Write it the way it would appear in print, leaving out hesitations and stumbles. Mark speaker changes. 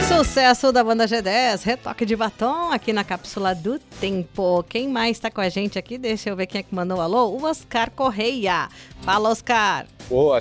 Speaker 1: Sucesso da banda G10, Retoque de Batom, aqui na Cápsula do Tempo. Quem mais está com a gente aqui? Deixa eu ver quem é que mandou alô. O Oscar Correia. Fala, Oscar.
Speaker 2: Boa